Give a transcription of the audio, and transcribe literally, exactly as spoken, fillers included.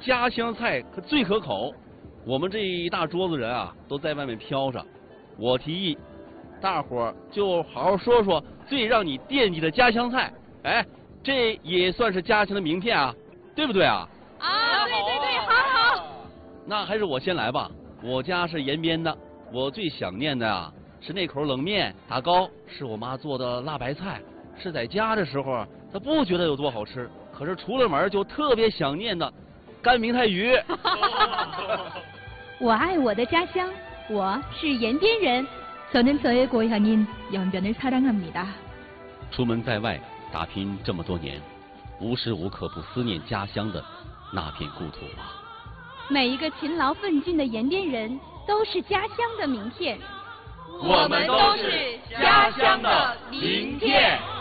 家乡菜可最可口。我们这一大桌子人啊，都在外面飘着。我提议，大伙儿就好好说说最让你惦记的家乡菜。哎，这也算是家乡的名片啊，对不对啊？ 啊，对对对，好好。 那还是我先来吧。我家是延边的，我最想念的啊是那口冷面打糕，是我妈做的辣白菜。是在家的时候，她不觉得有多好吃，可是出了门就特别想念的干明太鱼。 我爱我的家乡，我是延边人。저는 저의 고향인 연변을 사랑합니다. 出门在外打拼这么多年，无时无刻不思念家乡的那片故土啊。 每一个勤劳奋进的延边人都是家乡的名片。 我们都是家乡的名片。